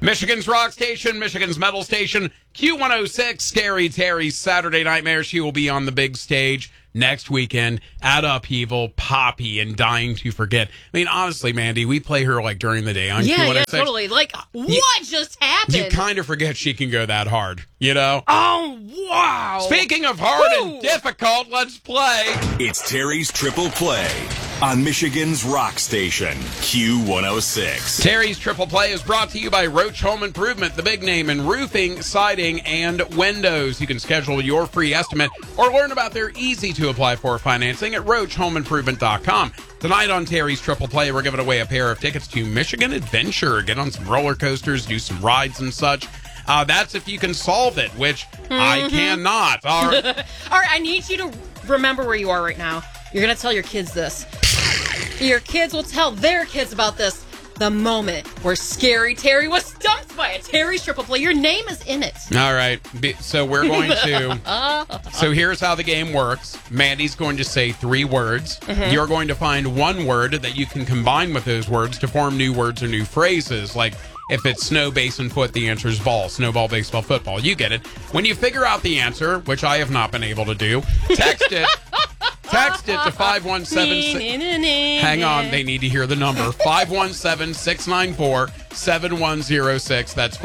Michigan's rock station, Michigan's metal station, Q106, Scary Terry's Saturday Nightmare. She will be on the big stage next weekend at Upheaval, Poppy, and Dying to Forget. I mean, honestly, Mandy, we play her like during the day on Q106. Yeah, totally. Like, what just happened? You kind of forget she can go that hard, you know? Oh, wow. Speaking of hard and difficult, let's play. It's Terry's Triple Play on Michigan's rock station, Q106. Terry's Triple Play is brought to you by Roach Home Improvement, the big name in roofing, siding, and windows. You can schedule your free estimate or learn about their easy-to-apply-for financing at RoachHomeImprovement.com. Tonight on Terry's Triple Play, we're giving away a pair of tickets to Michigan Adventure. Get on some roller coasters, do some rides and such. That's if you can solve it, which I cannot. All right. All right, I need you to remember where you are right now. You're going to tell your kids this. Your kids will tell their kids about this. The moment where Scary Terry was stumped by a Terry's Triple Play. Your name is in it. All right. So we're going to... So here's how the game works. Mandy's going to say 3 words. You're going to find one word that you can combine with those words to form new words or new phrases. Like, if it's snow, base, and foot, the answer is ball. Snowball, baseball, football. You get it. When you figure out the answer, which I have not been able to do, text it. Text it to 517... Hang on, they need to hear the number. 517-694-7106. That's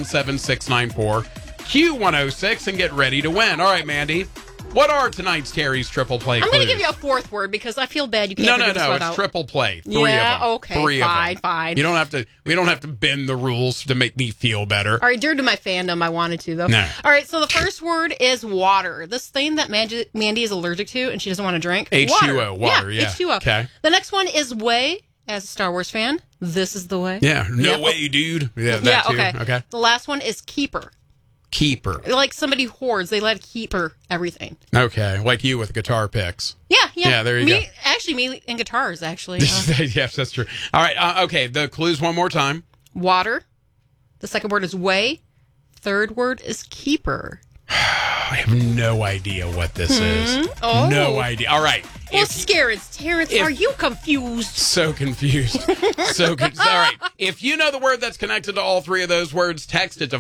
517-694-Q106 and get ready to win. All right, Mandy. What are tonight's Terry's Triple Play clues? I'm going to give you a 4th word because I feel bad you can't figure this one out. No, it's Triple Play. 3 of them. Okay, 3 fine, of them. fine. We don't have to bend the rules to make me feel better. All right, due to my fandom, I wanted to, though. No. All right, so the first word is water. This thing that Mandy is allergic to and she doesn't want to drink. H2O, water, yeah. H2O. Okay. The next one is way. As a Star Wars fan, this is the way. Yeah, no way, dude. Yeah, that too. Okay. The last one is keeper. Keeper. Like somebody hoards. They let keeper everything. Okay, like you with guitar picks. Yeah. Yeah, there you go. Actually, me and guitars, actually. Yes, that's true. All right, okay, the clues one more time. Water. The second word is way. Third word is keeper. I have no idea what this is. Oh. No idea. All right. Well, Terrence, are you confused? So confused. All right. If you know the word that's connected to all 3 of those words, text it to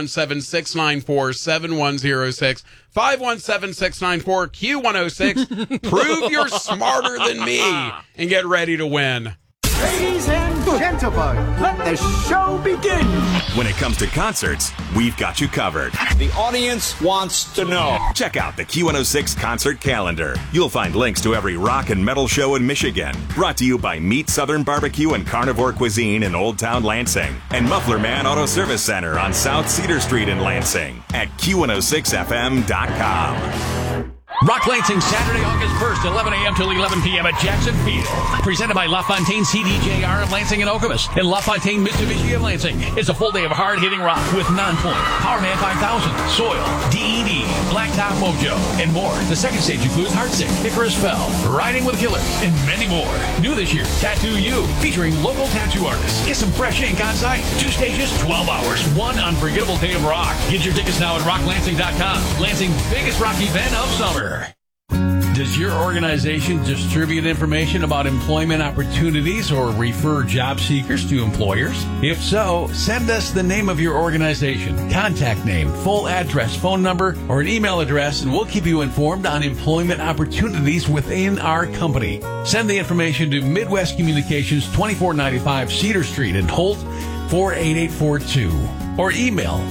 517-694-7106. 517-694-Q106. Prove you're smarter than me and get ready to win. Ladies and gentlemen, let the show begin. When it comes to concerts, we've got you covered. The audience wants to know. Check out the Q106 concert calendar. You'll find links to every rock and metal show in Michigan. Brought to you by Meat Southern Barbecue and Carnivore Cuisine in Old Town Lansing. And Muffler Man Auto Service Center on South Cedar Street in Lansing at Q106FM.com. Rock Lansing, Saturday, August 1st, 11 a.m. till 11 p.m. at Jackson Field. Presented by LaFontaine CDJR of Lansing and Okemos and LaFontaine Mitsubishi of Lansing. It's a full day of hard-hitting rock with Nonpoint, Powerman 5000, Soil, DED, Blacktop Mojo, and more. The second stage includes Heartsick, Icarus Fell, Riding with Killers, and many more. New this year, Tattoo You, featuring local tattoo artists. Get some fresh ink on site. 2 stages, 12 hours. One unforgettable day of rock. Get your tickets now at rocklansing.com. Lansing's biggest rock event of summer. Does your organization distribute information about employment opportunities or refer job seekers to employers? If so, send us the name of your organization, contact name, full address, phone number, or an email address, and we'll keep you informed on employment opportunities within our company. Send the information to Midwest Communications, 2495 Cedar Street in Holt, 48842. Or email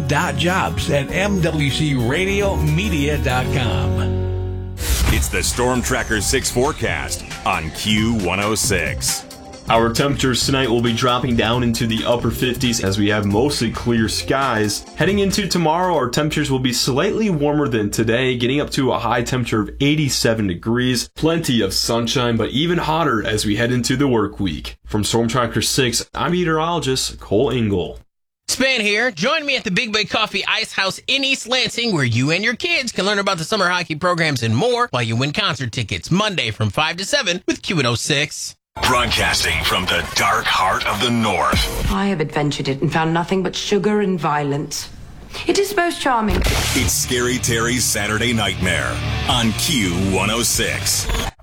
open.jobs@mwcradiomedia.com. It's the Storm Tracker 6 forecast on Q106. Our temperatures tonight will be dropping down into the upper 50s as we have mostly clear skies. Heading into tomorrow, our temperatures will be slightly warmer than today, getting up to a high temperature of 87 degrees. Plenty of sunshine, but even hotter as we head into the work week. From Storm Tracker 6, I'm meteorologist Cole Engel. Span here. Join me at the Big Bay Coffee Ice House in East Lansing, where you and your kids can learn about the summer hockey programs and more while you win concert tickets Monday from 5 to 7 with Q106. Broadcasting from the dark heart of the North. I have adventured it and found nothing but sugar and violence. It is most charming. It's Scary Terry's Saturday Nightmare on Q106.